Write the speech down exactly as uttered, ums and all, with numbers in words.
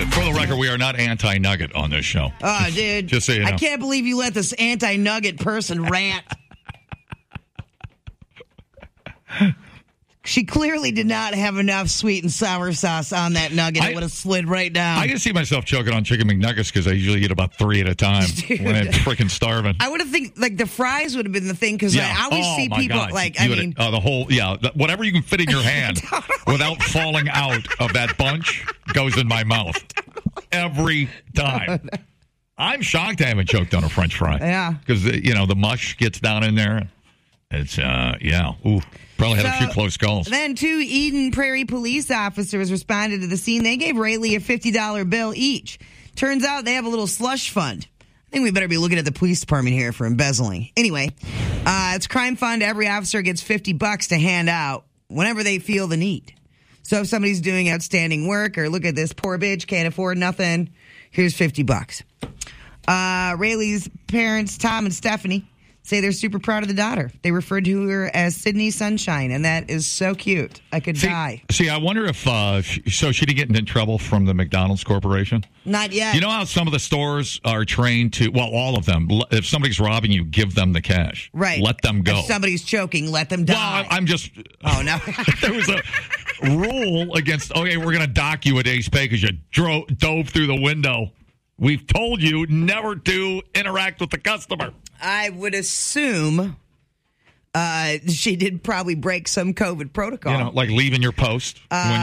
For the record, we are not anti-nugget on this show. Oh, dude. Just so you know. I can't believe you let this anti-nugget person rant. She clearly did not have enough sweet and sour sauce on that nugget. I- It would have slid right down. I can see myself choking on chicken McNuggets because I usually eat about three at a time Dude. when I'm freaking starving. I would have think like the fries would have been the thing because I always oh, see my people God. like You I would- mean uh, the whole yeah, th- whatever you can fit in your hand without falling out of that bunch goes in my mouth every time. I'm shocked I haven't choked on a French fry. Yeah. because you know the mush gets down in there. It's uh yeah, ooh, probably had a So, few close calls. Then two Eden Prairie police officers responded to the scene. They gave Rayleigh a fifty dollar bill each. Turns out they have a little slush fund. I think we better be looking at the police department here for embezzling. Anyway, uh, it's crime fund. Every officer gets fifty bucks to hand out whenever they feel the need. So if somebody's doing outstanding work or look at this poor bitch, can't afford nothing, here's fifty bucks. Uh, Rayleigh's parents, Tom and Stephanie, say they're super proud of the daughter. They referred to her as Sydney Sunshine, and that is so cute. I could See, die. see, I wonder if uh, she, so she didn't get in trouble from the McDonald's Corporation. Not yet. You know how some of the stores are trained to, well, all of them. l- If somebody's robbing you, give them the cash. Right. Let them go. If somebody's choking, let them well, die. I- I'm just. Oh, no. There was a rule against, okay, we're going to dock you a day's pay because you dro- dove through the window. We've told you never to interact with the customer. I would assume uh, she did probably break some COVID protocol. You know, like leaving your post. Uh, when